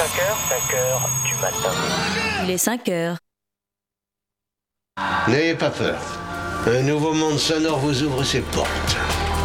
5h du matin. Il est 5 heures. N'ayez pas peur. Un nouveau monde sonore vous ouvre ses portes.